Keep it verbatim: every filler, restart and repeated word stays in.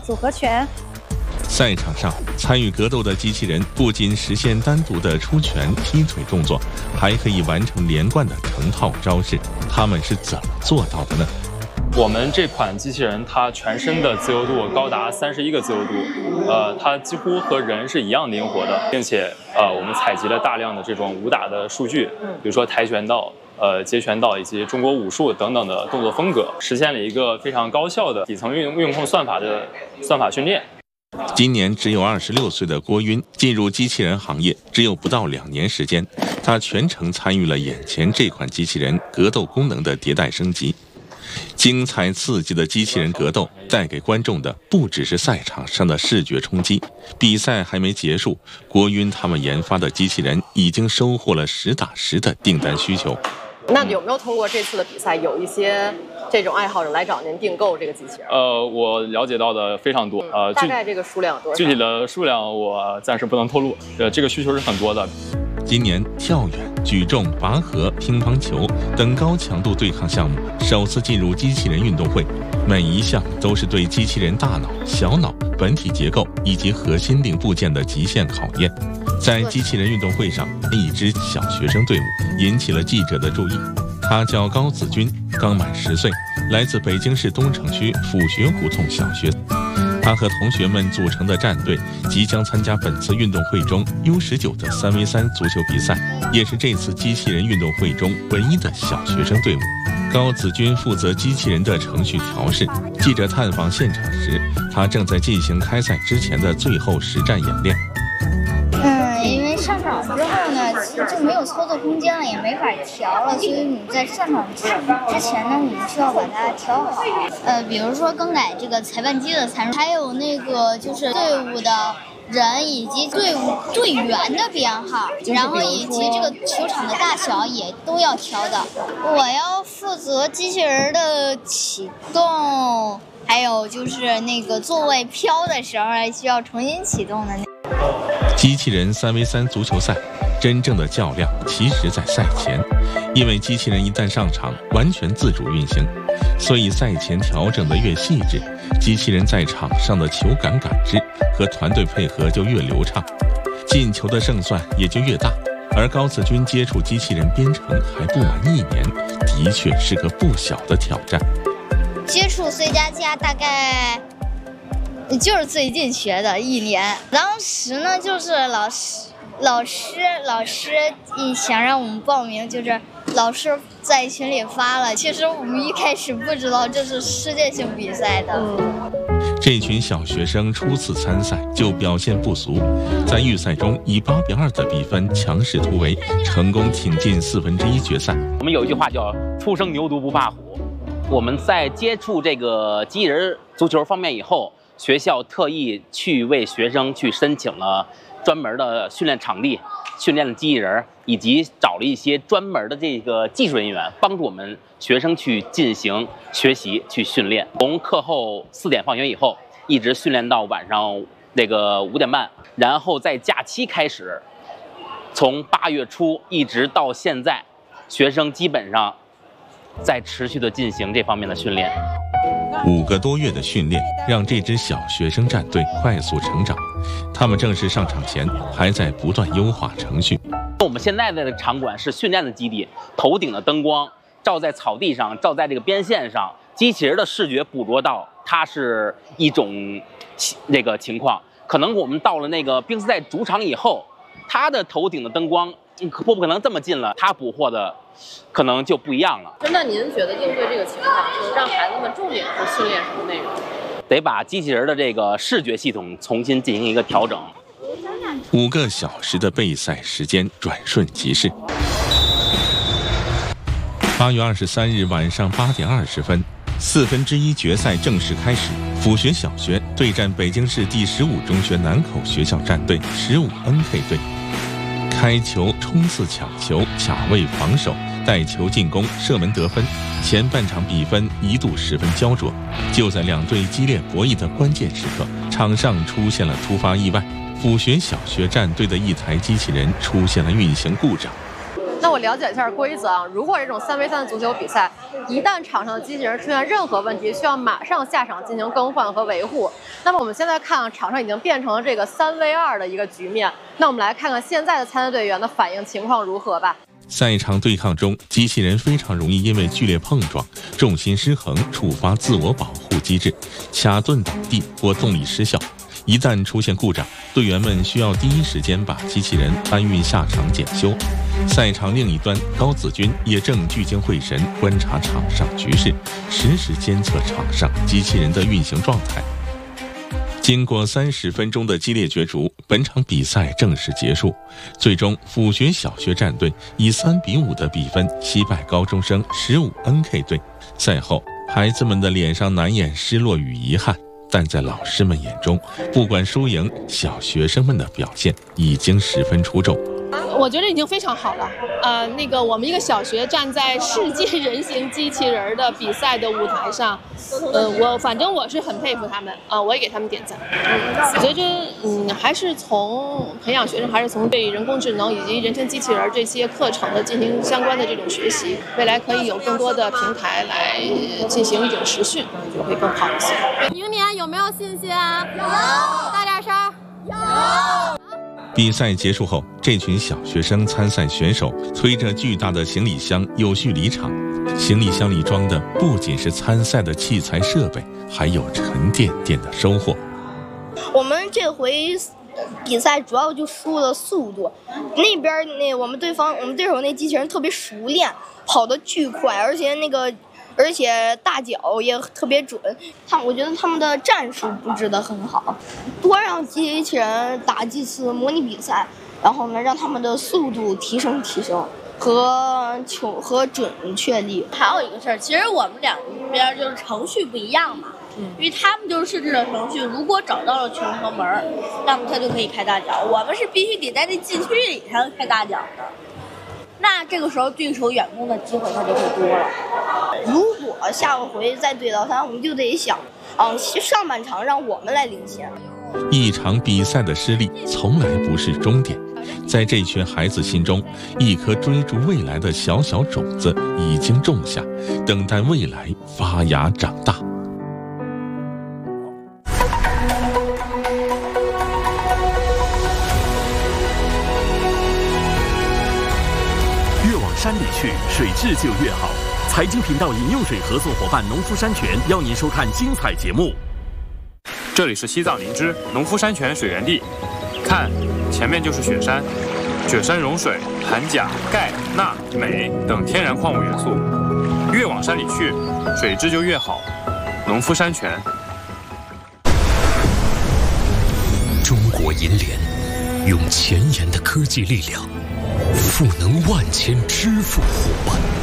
组合拳。 赛场上参与格斗的机器人不仅实现单独的出拳、踢腿动作，还可以完成连贯的成套招式。他们是怎么做到的呢？ 我们这款机器人，它全身的自由度高达三十一个自由度，呃，它几乎和人是一样灵活的，并且呃，我们采集了大量的这种武打的数据，比如说跆拳道、呃截拳道以及中国武术等等的动作风格，实现了一个非常高效的底层运运控算法的算法训练。 今年只有二十六岁的郭晕进入机器人行业只有不到两年时间，他全程参与了眼前这款机器人格斗功能的迭代升级。精彩刺激的机器人格斗带给观众的不只是赛场上的视觉冲击，比赛还没结束，郭晕他们研发的机器人已经收获了实打实的订单需求。 那有没有通过这次的比赛，有一些这种爱好者来找您订购这个机器人？ 呃，我了解到的非常多，呃， 大概这个数量有多少？ 具体的数量我暂时不能透露，呃，这个需求是很多的。 今年跳远、举重、拔河、乒乓球等高强度对抗项目首次进入机器人运动会，每一项都是对机器人大脑、小脑、本体结构以及核心零部件的极限考验。在机器人运动会上，一支小学生队伍引起了记者的注意。他叫高子君，刚满十岁，来自北京市东城区府学胡同小学。他和同学们组成的战队即将参加本次运动会中 U 十九 的三 V 三 足球比赛，也是这次机器人运动会中唯一的小学生队伍。高子君负责机器人的程序调试。记者探访现场时，他正在进行开赛之前的最后实战演练。 嗯，因为上场之后呢，其实就没有操作空间了，也没法调了，所以你在上场之之前呢，你需要把它调好。呃，比如说更改这个裁判机的参数，还有那个就是队伍的人以及队伍队员的编号，然后以及这个球场的大小也都要调的。我要负责机器人的启动，还有就是那个座位飘的时候还需要重新启动的那。 机器人三 V 三 足球赛，真正的较量其实在赛前，因为机器人一旦上场，完全自主运行，所以赛前调整的越细致，机器人在场上的球感感知和团队配合就越流畅，进球的胜算也就越大。而高子君接触机器人编程还不满一年，的确是个不小的挑战。 接触 C 加加大概就是最近学的一年，当时呢就是老师老师老师想让我们报名，就是老师在群里发了，其实我们一开始不知道这是世界性比赛的。 这群小学生初次参赛就表现不俗，在预赛中以八比二的比分强势突围，成功挺进四分之一决赛。 我们有一句话叫初生牛犊不怕虎。我们在接触这个机器人足球方面以后，学校特意去为学生去申请了专门的训练场地，训练了机器人，以及找了一些专门的这个技术人员，帮助我们学生去进行学习、去训练。从课后四点放学以后，一直训练到晚上那个五点半，然后在假期开始，从八月初一直到现在，学生基本上在持续的进行这方面的训练。 五个多月的训练让这支小学生战队快速成长，他们正式上场前还在不断优化程序。 我们现在的场馆是训练的基地，头顶的灯光照在草地上，照在这个边线上，机器人的视觉捕捉到它是一种那个情况。可能我们到了那个冰丝带主场以后，它的头顶的灯光可不可能这么近了，它捕获的可能就不一样了。 那您觉得应对这个情况，就是让孩子们重点是训练什么内容？ 得把机器人的这个视觉系统重新进行一个调整。 五个小时的备赛时间转瞬即逝。八月二十三日晚上八点二十分，四分之一决赛正式开始。府学小学对战北京市第十五中学南口学校战队十五 N K 队。开球、冲刺、抢球、卡位、防守、带球进攻、射门得分，前半场比分一度十分焦灼。就在两队激烈博弈的关键时刻，场上出现了突发意外，府学小学战队的一台机器人出现了运行故障。 那我了解一下规则啊，如果这种三 v 三的足球比赛，一旦场上的机器人出现任何问题，需要马上下场进行更换和维护。那么我们现在看啊，场上已经变成了这个三 v 二的一个局面。那我们来看看现在的参赛队员的反应情况如何吧。 赛场对抗中，机器人非常容易因为剧烈碰撞、重心失衡触发自我保护机制，卡顿倒地或动力失效。一旦出现故障，队员们需要第一时间把机器人搬运下场检修。赛场另一端，高子君也正聚精会神观察场上局势，实时监测场上机器人的运行状态。经过三十分钟的激烈角逐，本场比赛正式结束。最终，府学小学战队以三比五的比分击败高中生十五 N K 队。赛后，孩子们的脸上难掩失落与遗憾，但在老师们眼中，不管输赢，小学生们的表现已经十分出众。 我觉得已经非常好了，呃，那个我们一个小学站在世界人形机器人的比赛的舞台上，呃，我反正我是很佩服他们啊、呃，我也给他们点赞。嗯，我觉得嗯，还是从培养学生，还是从对人工智能以及人形机器人这些课程的进行相关的这种学习，未来可以有更多的平台来进行一种实训，就会更好一些。 明年有没有信心啊？有，大点声。有。 比赛结束后，这群小学生参赛选手推着巨大的行李箱有序离场。行李箱里装的不仅是参赛的器材设备，还有沉甸甸的收获。 我们这回比赛主要就输了速度，那边那我们对方我们对手那机器人特别熟练，跑得巨快，而且那个。而且大脚也特别准，他们我觉得他们的战术布置得很好，多让机器人打几次模拟比赛，然后呢让他们的速度提升提升和球和准确率。 还有一个事儿，其实我们两边就是程序不一样嘛，嗯，因为他们就是设置了程序，如果找到了球和门，那么他就可以开大脚，我们是必须得在那禁区里才能开大脚的。那这个时候对手远攻的机会它就会多了。 如果下回再对到他，我们就得想，嗯，上半场让我们来领先。 一场比赛的失利从来不是终点，在这群孩子心中，一颗追逐未来的小小种子已经种下，等待未来发芽长大。 越往山里去，水质就越好。财经频道饮用水合作伙伴农夫山泉邀您收看精彩节目。 这里是西藏林芝农夫山泉水源地，看，前面就是雪山，雪山融水含钾、钙、钠、镁等天然矿物元素。越往山里去，水质就越好。农夫山泉。 中国银联用前沿的科技力量，赋能万千支付伙伴。